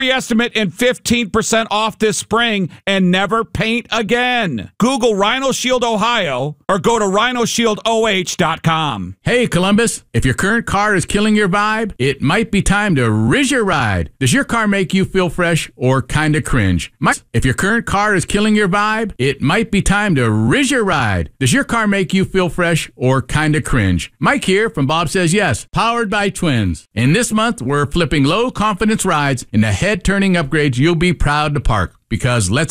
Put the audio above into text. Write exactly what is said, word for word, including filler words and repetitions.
estimate and fifteen percent off this spring and never paint again. Google Rhino Shield Ohio or go to rhino shield o h dot com. Hey, Columbus, if your current car is killing your vibe, it might be time to Riz your ride. Does your car make you feel fresh or kind of cringe? Mike, if your current car is killing your vibe, it might be time to Riz your ride. Does your car make you feel fresh or kind of cringe? Mike here from Bob Says Yes, powered by Twins. And this month, we're flipping low confidence rides into head-turning upgrades you'll be proud to park. Because let's